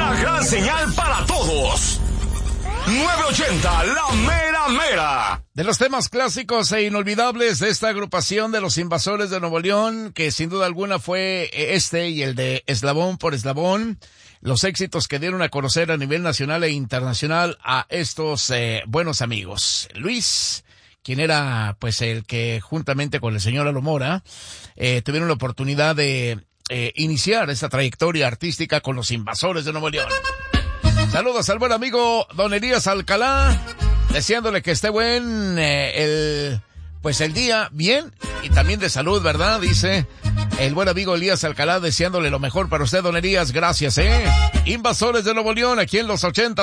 una gran señal para todos. 980, la mera mera. De los temas clásicos e inolvidables de esta agrupación de los Invasores de Nuevo León, que sin duda alguna fue este y el de Eslabón por Eslabón, los éxitos que dieron a conocer a nivel nacional e internacional a estos buenos amigos. Luis, quien era pues el que juntamente con el señor Alomora tuvieron la oportunidad de iniciar esta trayectoria artística con los Invasores de Nuevo León. Saludos al buen amigo Don Elías Alcalá, deseándole que esté buen el día bien y también de salud, ¿verdad? Dice el buen amigo Elías Alcalá, deseándole lo mejor para usted, Don Elías. Gracias, Invasores de Nuevo León, aquí en los 80.